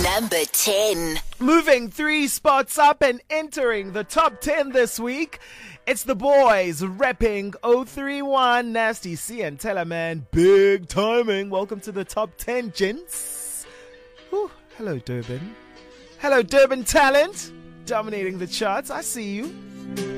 Number 10. Moving 3 spots up and entering the top 10 this week, it's the boys repping 031, Nasty C and Tellerman. Big timing. Welcome to the top 10, gents. Whew. Hello, Durban. Hello, Durban talent. Dominating the charts. I see you.